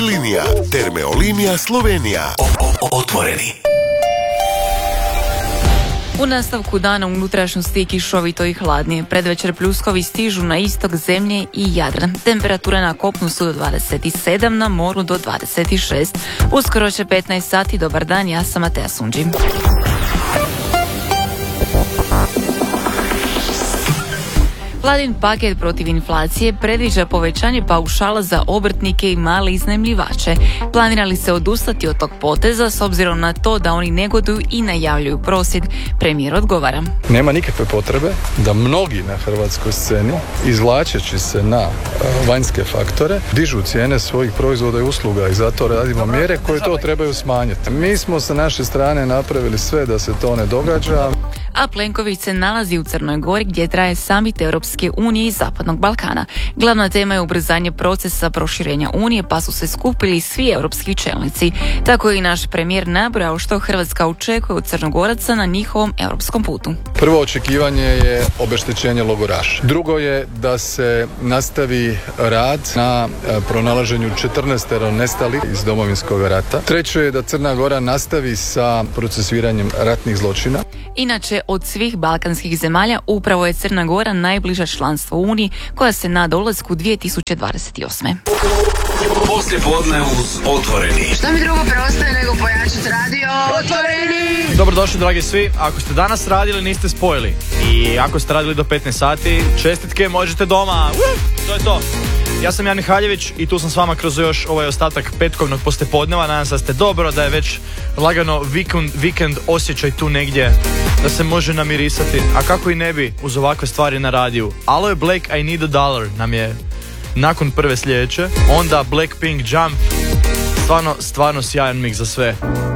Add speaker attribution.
Speaker 1: Linija, Termeolinija Slovenija. Otvoreni.
Speaker 2: U nastavku dana u unutrašnjosti je kišovito i hladnije. Predvečer pljuskovi stižu na istok zemlje i Jadran. Temperature na kopnu su do 27, na moru do 26. Uskoro će 15 sati. Dobar dan, ja sam Matea Sunđi. Vladin paket protiv inflacije predviđa povećanje paušala za obrtnike i male iznajmljivače. Planira li se odustati od tog poteza s obzirom na to da oni negoduju i najavljuju prosvjed? Premijer odgovara.
Speaker 3: Nema nikakve potrebe da mnogi na hrvatskoj sceni, izvlačeći se na vanjske faktore, dižu cijene svojih proizvoda i usluga i zato radimo mjere koje to trebaju smanjiti. Mi smo sa naše strane napravili sve da se to ne događa.
Speaker 2: A Plenković se nalazi u Crnoj Gori gdje traje samit Europske unije i Zapadnog Balkana. Glavna tema je ubrzanje procesa proširenja Unije, pa su se skupili svi europski čelnici. Tako je i naš premijer nabrojao što Hrvatska očekuje od Crnogoraca na njihovom europskom putu.
Speaker 3: Prvo očekivanje je obeštećenje logoraša. Drugo je da se nastavi rad na pronalaženju 14 nestalih iz Domovinskog rata. Treće je da Crna Gora nastavi sa procesuiranjem ratnih zločina.
Speaker 2: Inače, od svih balkanskih zemalja upravo je Crna Gora najbliža članstvo u Uniji, koja se nada ulasku 2028.
Speaker 1: Poslije podne uz Otvoreni.
Speaker 4: Šta mi drugo preostaje nego pojačati radio? Otvoreni!
Speaker 5: Dobrodošli dragi svi, ako ste danas radili niste spojili i ako ste radili do 15 sati, čestitke, možete doma. To je to. Ja sam Jani Haljević i tu sam s vama kroz još ovaj ostatak petkovnog poslijepodneva. Nadam se da ste dobro, da je već lagano vikend osjećaj tu negdje, da se može namirisati. A kako i ne bi uz ovakve stvari na radiju. Aloe Blake I Need a Dollar nam je nakon prve sljedeće. Onda Blackpink Jump. Stvarno sjajan mix za sve.